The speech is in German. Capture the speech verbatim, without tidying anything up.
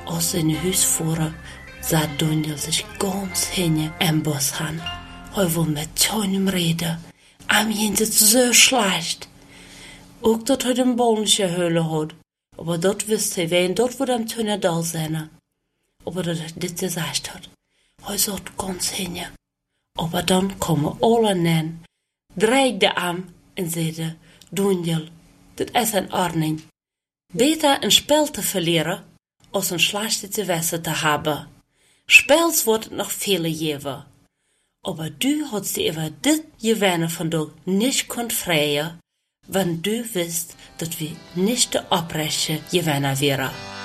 Aus seinem Haus vor sah Daniel sich ganz hinten im Bus an. Er will mit keinem reden. Am Jenseits so schlecht. Auch dort er den Baunische Höhle hat. Aber dort wüsste er, wen dort wird am Tönner da sein. Aber dort er das gesagt hat. Er sagt ganz hinten. Aber dann kommen alle nennen, dreht der Arm und sagte, Daniel, das ist in Ordnung. Beter ein Spiel zu verlieren, als ein schlechtes Gewässer zu haben. Spiels wird noch viele geben. Aber du hast dir über dit Gewinne von dir nicht konnt freien, wenn du wisst, dass wir nicht der Abbrecher Gewinner wären.